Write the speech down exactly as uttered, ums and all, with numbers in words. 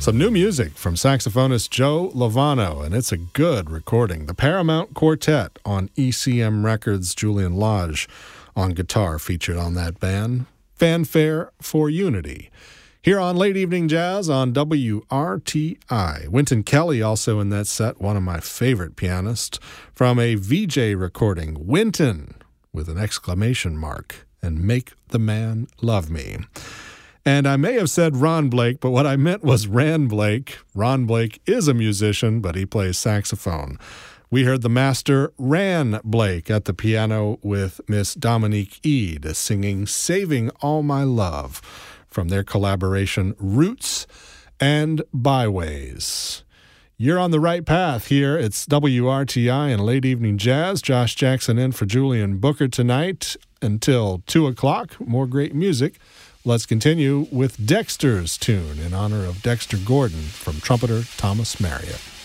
Some new music from saxophonist Joe Lovano, and it's a good recording. The Paramount Quartet on E C M Records, Julian Lage on guitar featured on that band. Fanfare for Unity. Here on Late Evening Jazz on W R T I. Wynton Kelly also in that set, one of my favorite pianists, from a V J recording, Wynton, with an exclamation mark, and Make the Man Love Me. And I may have said Ron Blake, but what I meant was Ran Blake. Ron Blake is a musician, but he plays saxophone. We heard the master Ran Blake at the piano with Miss Dominique Eade singing Saving All My Love from their collaboration Roots and Byways. You're on the right path here. It's W R T I and Late Evening Jazz. Josh Jackson in for Julian Booker tonight until two o'clock. More great music. Let's continue with Dexter's tune in honor of Dexter Gordon from trumpeter Thomas Marriott.